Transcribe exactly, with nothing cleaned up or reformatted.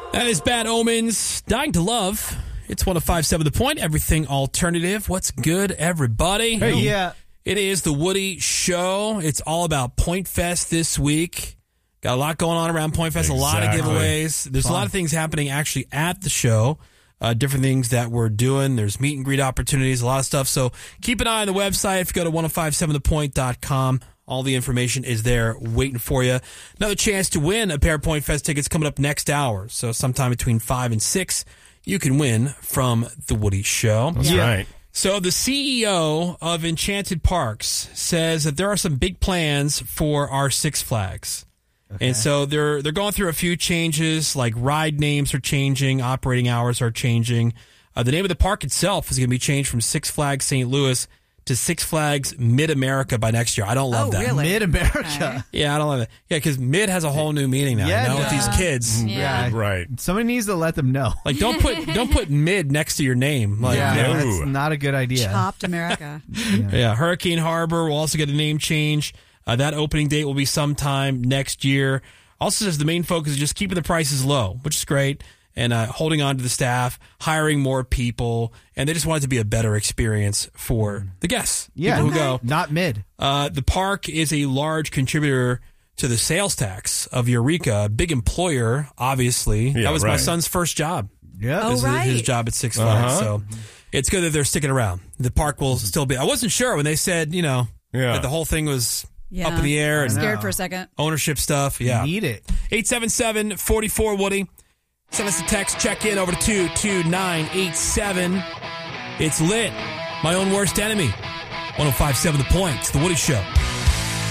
That is Bad Omens, Dying to Love. It's one oh five point seven The Point, everything alternative. What's good, everybody? Hey, yeah. It is the Woody Show. It's all about Point Fest this week. Got a lot going on around Point Fest, exactly. A lot of giveaways. There's Fun. a lot of things happening actually at the show, uh, different things that we're doing. There's meet and greet opportunities, a lot of stuff. So keep an eye on the website. If you go to ten fifty-seven the point dot com, all the information is there waiting for you. Another chance to win a pair of Point Fest tickets coming up next hour. So sometime between five and six, you can win from the Woody Show. That's yeah. right. So the C E O of Enchanted Parks says that there are some big plans for our Six Flags. Okay. And so they're they're going through a few changes, like ride names are changing, operating hours are changing. Uh, the name of the park itself is going to be changed from Six Flags Saint Louis to Six Flags Mid-America by next year. I don't love oh, that. Really? Mid-America. Okay. Yeah, I don't love it. Yeah, because mid has a whole new meaning now. Yeah, you know, yeah. with these kids. Yeah. Right. Somebody needs to let them know. Like, don't put don't put mid next to your name. Like, yeah, no. that's not a good idea. Chopped America. yeah. yeah, Hurricane Harbor will also get a name change. Uh, that opening date will be sometime next year. Also says the main focus is just keeping the prices low, which is great, and uh, holding on to the staff, hiring more people, and they just want it to be a better experience for the guests. Yeah, people who okay. go. Not mid. Uh, the park is a large contributor to the sales tax of Eureka, a big employer, obviously. Yeah, that was right. my son's first job. Yeah, oh, this right. is his job at Six Flags. Uh-huh. So it's good that they're sticking around. The park will still be. I wasn't sure when they said, you know, yeah. that the whole thing was yeah. up in the air. I was and scared for a second. Ownership stuff. Yeah. You need it. eight seven seven, four four, Woody. Send us a text. Check in over to two two nine eight seven. It's lit. My own worst enemy. ten fifty-seven The Point. It's the Woody Show.